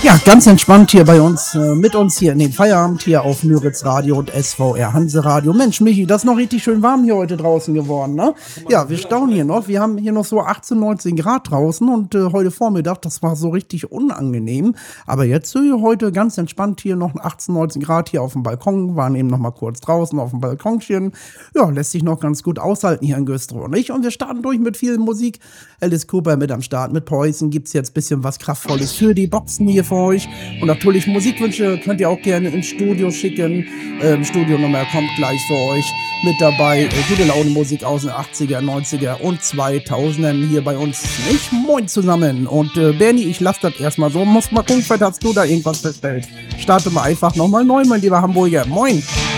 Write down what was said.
Ja, ganz entspannt hier bei uns, mit uns hier in den Feierabend hier auf Müritz Radio und SVR Hanse Radio. Mensch, Michi, das ist noch richtig schön warm hier heute draußen geworden, ne? Ja, wir staunen hier noch. Wir haben hier noch so 18, 19 Grad draußen und heute Vormittag, das war so richtig unangenehm. Aber jetzt heute ganz entspannt hier noch 18, 19 Grad hier auf dem Balkon, waren eben noch mal kurz draußen auf dem Balkonchen. Ja, lässt sich noch ganz gut aushalten hier in Güstrow, nicht? Und wir starten durch mit viel Musik. Alice Cooper mit am Start, mit Poison gibt's jetzt ein bisschen was Kraftvolles für die Boxen hier für euch. Und natürlich Musikwünsche könnt ihr auch gerne ins Studio schicken. Studionummer kommt gleich für euch mit dabei. Gute Laune Musik aus den 80er, 90er und 2000ern hier bei uns. Nicht? Moin zusammen. Und Bernie, ich lasse das erstmal so. Muss mal gucken, vielleicht hast du da irgendwas bestellt. Starte mal einfach nochmal neu, mein lieber Hamburger. Moin.